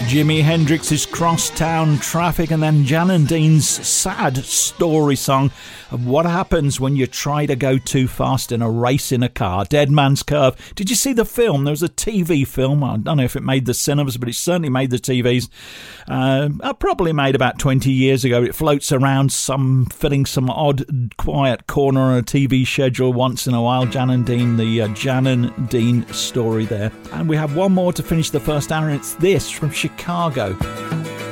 Jimi Hendrix's Crosstown Traffic, and then Jan and Dean's sad story song of what happens when you try to go too fast in a race in a car. Dead Man's Curve. Did you see the film? There was a TV film. I don't know if it made the cinemas, but it certainly made the TVs. Probably made about 20 years ago. It floats around filling some odd, quiet corner on a TV schedule once in a while. Jan and Dean, the Jan and Dean story there. And we have one more to finish the first hour, and it's this from Chicago.